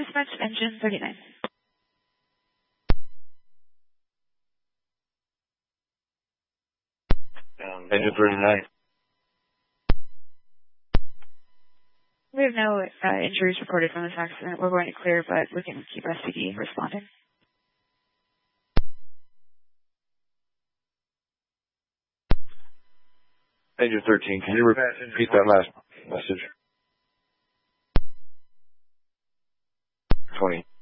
dispatch engine 39. Engine 39. We have no injuries reported from this accident. We're going to clear, but we can keep SPD responding. Engine 13, can you repeat that last message?